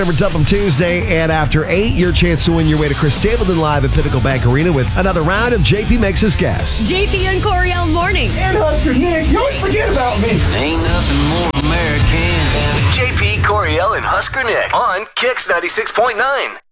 For Dump 'em Tuesday, and after 8, your chance to win your way to Chris Stapleton live at Pinnacle Bank Arena with another round of JP Makes His Guess. JP and Coriel mornings. And Husker Nick, you always forget about me. Ain't nothing more American than JP, Coriel, and Husker Nick on Kix 96.9.